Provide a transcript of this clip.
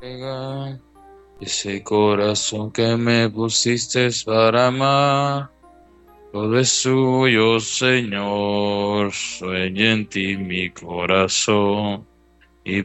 Ese corazón que me pusiste para amar, todo es suyo, Señor. Sueña en ti mi corazón.